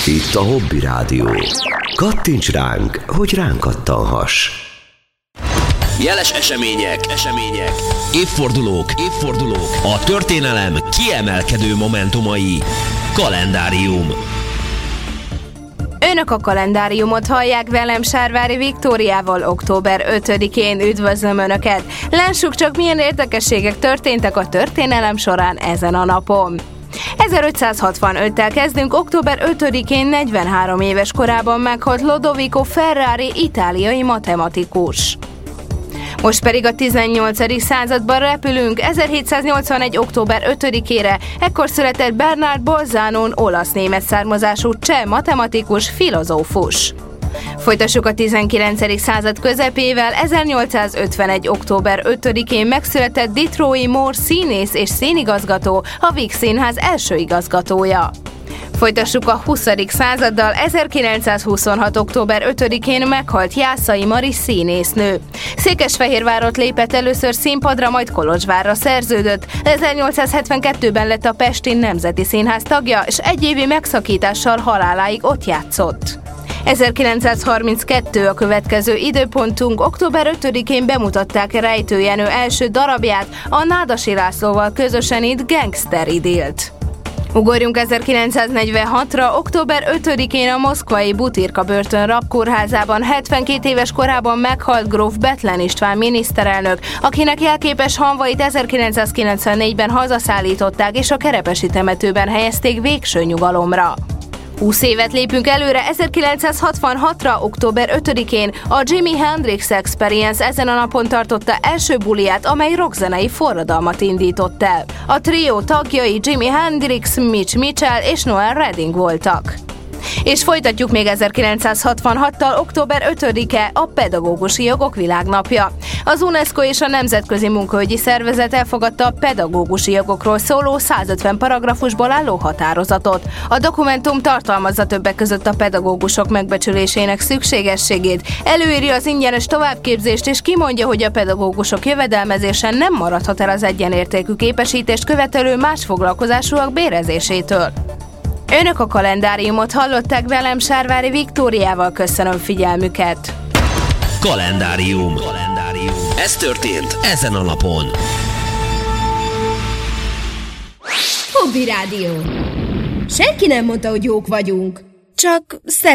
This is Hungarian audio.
Itt a Hobby Rádió. Kattints ránk, hogy ránk kattanhass. Jeles események, évfordulók, a történelem kiemelkedő momentumai. Kalendárium. Önök a kalendáriumot hallják, velem Sárvári Viktóriával október 5-én. Üdvözlöm Önöket! Lássuk csak, milyen érdekességek történtek a történelem során ezen a napon. 1565-tel kezdünk, október 5-én 43 éves korában meghalt Lodovico Ferrari, itáliai matematikus. Most pedig a 18. században repülünk, 1781. október 5-ére, ekkor született Bernard Bolzano, olasz-német származású cseh matematikus, filozófus. Folytassuk a 19. század közepével, 1851. október 5-én megszületett Detroit Moore színész és színigazgató, a Víg Színház első igazgatója. Folytassuk a 20. századdal, 1926. október 5-én meghalt Jászai Mari színésznő. Székesfehérvárot lépett először színpadra, majd Kolozsvárra szerződött. 1872-ben lett a Pesti Nemzeti Színház tagja, és egy évi megszakítással haláláig ott játszott. 1932 a következő időpontunk, október 5-én bemutatták Rejtő Jenő első darabját, a Nádasi Lászlóval közösen itt Gangster Idilt. Ugorjunk 1946-ra, október 5-én a moszkvai Butyrka börtön rabkórházában 72 éves korában meghalt gróf Bethlen István miniszterelnök, akinek jelképes hamvait 1994-ben hazaszállították és a Kerepesi temetőben helyezték végső nyugalomra. 20 évet lépünk előre, 1966-ra, október 5-én a Jimi Hendrix Experience ezen a napon tartotta első buliát, amely rockzenei forradalmat indított el. A trió tagjai Jimi Hendrix, Mitch Mitchell és Noel Redding voltak. És folytatjuk még 1966-tal, október 5-e a Pedagógusi Jogok Világnapja. Az UNESCO és a Nemzetközi Munkaügyi Szervezet elfogadta a pedagógusi jogokról szóló 150 paragrafusból álló határozatot. A dokumentum tartalmazza többek között a pedagógusok megbecsülésének szükségességét, előírja az ingyenes továbbképzést és kimondja, hogy a pedagógusok jövedelmezése nem maradhat el az egyenértékű képesítést követelő más foglalkozásúak bérezésétől. Önök a kalendáriumot hallották, velem Sárvári Viktóriával, köszönöm figyelmüket. Kalendárium. Ez történt ezen a napon. Hobby Rádió. Senki nem mondta, hogy jók vagyunk. Csak